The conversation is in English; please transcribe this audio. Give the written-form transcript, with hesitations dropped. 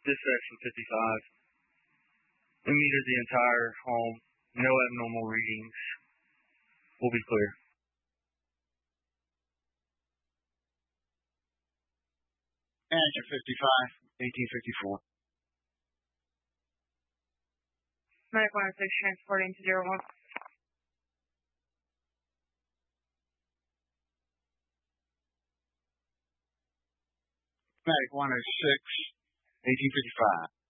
Dispatch from 55. We metered the entire home. No abnormal readings. We'll be clear. Action 55, 1854. Medic 106 transporting to 01. Medic 106, 1855.